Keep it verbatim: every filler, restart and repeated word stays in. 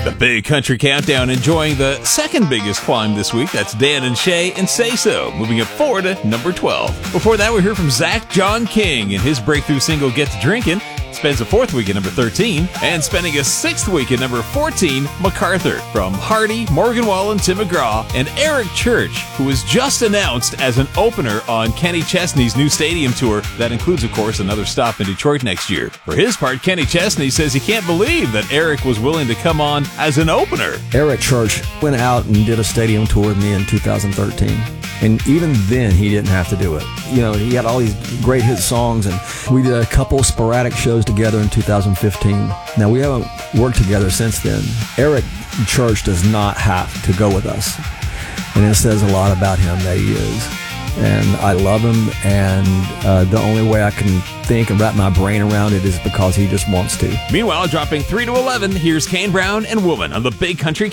The Big Country Countdown enjoying the second biggest climb this week. That's Dan and Shay and Say So, moving up four to number twelve. Before that, we heard from Zach John King and his breakthrough single, Get to Drinkin'. Spends a fourth week at number thirteen, and spending a sixth week at number fourteen, MacArthur, from Hardy, Morgan Wallen, Tim McGraw, and Eric Church, who was just announced as an opener on Kenny Chesney's new stadium tour. That includes, of course, another stop in Detroit next year. For his part, Kenny Chesney says he can't believe that Eric was willing to come on as an opener. Eric Church went out and did a stadium tour with me in two thousand thirteen. And even then, he didn't have to do it. You know, he had all these great hit songs, and we did a couple sporadic shows together in two thousand fifteen. Now, we haven't worked together since then. Eric Church does not have to go with us. And it says a lot about him that he is. And I love him, and uh, the only way I can think and wrap my brain around it is because he just wants to. Meanwhile, dropping three to eleven, here's Kane Brown and Woman on the Big Country